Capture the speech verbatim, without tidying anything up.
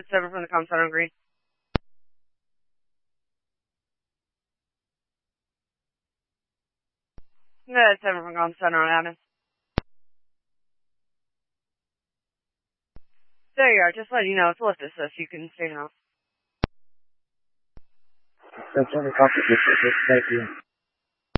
seven from the com center on green. That's seven from com center on Adams. There you are. Just letting you know it's lifted, so you can stay in house. September, copy, thank you.